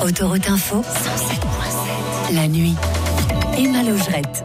Autoroute Info, 107.7. La nuit. Emma Logerette.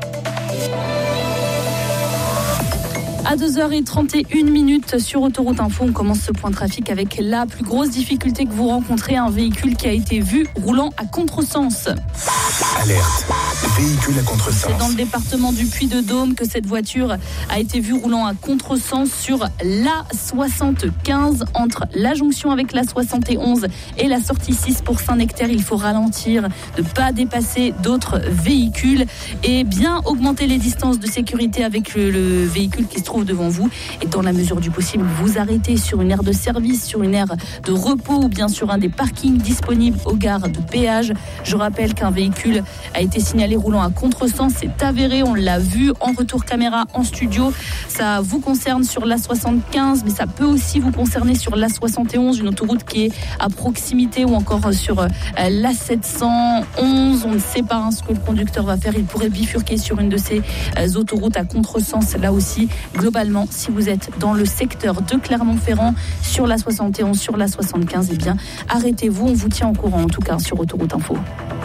À 2h31 sur Autoroute Info, on commence ce point trafic avec la plus grosse difficulté que vous rencontrez, un véhicule qui a été vu roulant à contresens. Alerte, véhicule à contresens. C'est dans le département du Puy-de-Dôme que cette voiture a été vue roulant à contresens sur l'A75 entre la jonction avec l'A71 et la sortie 6 pour Saint-Nectaire. Il faut ralentir, ne pas dépasser d'autres véhicules et bien augmenter les distances de sécurité avec le véhicule qui se trouve devant vous et dans la mesure du possible vous arrêtez sur une aire de service, sur une aire de repos ou bien sur un des parkings disponibles aux gares de péage. Je rappelle qu'un véhicule a été signalé roulant à contresens, c'est avéré, on l'a vu en retour caméra en studio. Ça vous concerne sur l'A75 mais ça peut aussi vous concerner sur l'A71, une autoroute qui est à proximité ou encore sur l'A711. On ne sait pas ce que le conducteur va faire, il pourrait bifurquer sur une de ces autoroutes à contresens là aussi. Globalement, si vous êtes dans le secteur de Clermont-Ferrand, sur la 71, sur la 75, eh bien, arrêtez-vous. On vous tient au courant, en tout cas, sur Autoroute Info.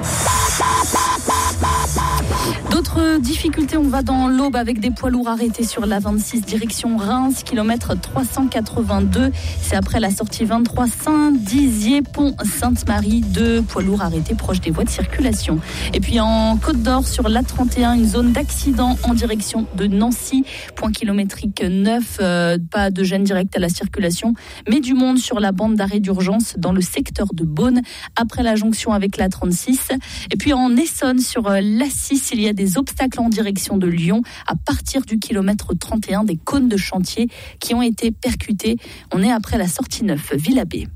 D'autres difficultés, on va dans l'Aube avec des poids lourds arrêtés sur la 26 direction Reims, kilomètre 382. C'est après la sortie 23 Saint-Dizier-Pont-Sainte-Marie, deux poids lourds arrêtés proches des voies de circulation. Et puis en Côte d'Or, sur l'A31, une zone d'accident en direction de Nancy, point kilométrique 9, pas de gêne directe à la circulation, mais du monde sur la bande d'arrêt d'urgence dans le secteur de Beaune, après la jonction avec l'A36. Et puis en Essonne, sur l'A6, il y a des obstacles en direction de Lyon à partir du kilomètre 31, des cônes de chantier qui ont été percutés. On est après la sortie 9, Villabé.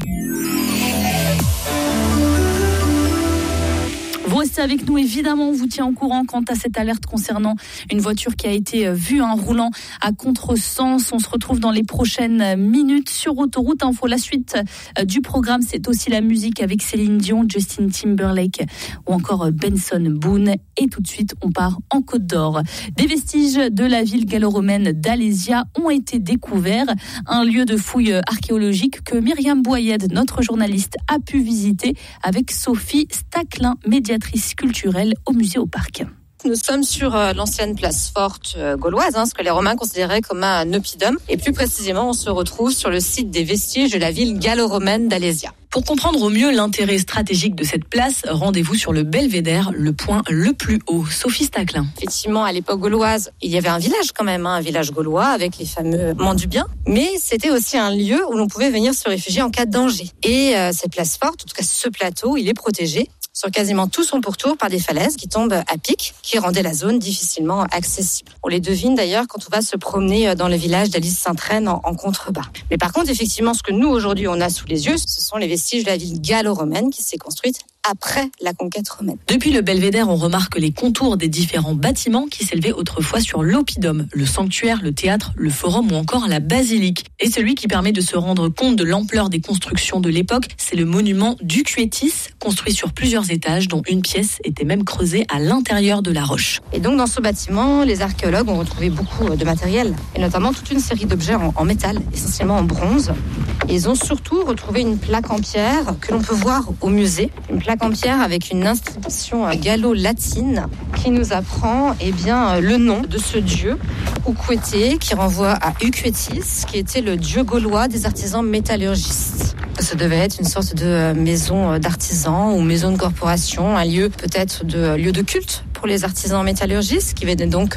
Vous restez avec nous, évidemment, on vous tient au courant quant à cette alerte concernant une voiture qui a été vue roulant à contresens. On se retrouve dans les prochaines minutes sur Autoroute Info. La suite du programme, c'est aussi la musique avec Céline Dion, Justin Timberlake ou encore Benson Boone. Et tout de suite, on part en Côte d'Or. Des vestiges de la ville gallo-romaine d'Alésia ont été découverts. Un lieu de fouille archéologique que Myriam Boyed, notre journaliste, a pu visiter avec Sophie Staclin, médiatrice culturelle au musée au Parc. Nous sommes sur l'ancienne place forte gauloise, ce que les Romains considéraient comme un oppidum. Et plus précisément, on se retrouve sur le site des vestiges de la ville gallo-romaine d'Alésia. Pour comprendre au mieux l'intérêt stratégique de cette place, rendez-vous sur le Belvédère, le point le plus haut. Sophie Staclin. Effectivement, à l'époque gauloise, il y avait un village quand même, un village gaulois avec les fameux mendibiens. Mais c'était aussi un lieu où l'on pouvait venir se réfugier en cas de danger. Et cette place forte, en tout cas ce plateau, il est protégé sur quasiment tout son pourtour par des falaises qui tombent à pic, qui rendaient la zone difficilement accessible. On les devine d'ailleurs quand on va se promener dans le village d'Alice-Sainte-Reine en contrebas. Mais par contre, effectivement, ce que nous aujourd'hui on a sous les yeux, ce sont les vestiges de la ville gallo-romaine qui s'est construite après la conquête romaine. Depuis le Belvédère, on remarque les contours des différents bâtiments qui s'élevaient autrefois sur l'oppidum, le sanctuaire, le théâtre, le forum ou encore la basilique. Et celui qui permet de se rendre compte de l'ampleur des constructions de l'époque, c'est le monument du Cuétis, construit sur plusieurs étages, dont une pièce était même creusée à l'intérieur de la roche. Et donc dans ce bâtiment, les archéologues ont retrouvé beaucoup de matériel, et notamment toute une série d'objets en métal, essentiellement en bronze. Et ils ont surtout retrouvé une plaque en pierre que l'on peut voir au musée, une plaque en pierre avec une inscription gallo-latine qui nous apprend le nom de ce dieu, Uquete, qui renvoie à Uquetis, qui était le dieu gaulois des artisans métallurgistes. Ça devait être une sorte de maison d'artisans ou maison de corporation, un lieu peut-être de lieu de culte pour les artisans métallurgistes qui venaient donc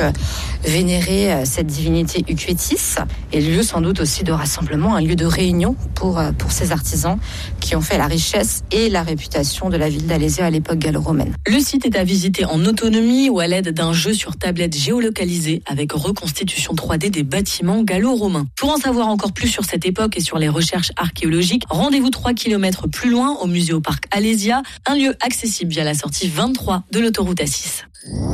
vénérer cette divinité Uquetis, et lieu sans doute aussi de rassemblement, un lieu de réunion pour ces artisans qui ont fait la richesse et la réputation de la ville d'Alésia à l'époque gallo-romaine. Le site est à visiter en autonomie ou à l'aide d'un jeu sur tablette géolocalisé avec reconstitution 3D des bâtiments gallo-romains. Pour en savoir encore plus sur cette époque et sur les recherches archéologiques, rendez-vous 3 km plus loin au musée au Parc Alésia, un lieu accessible via la sortie 23 de l'autoroute A6.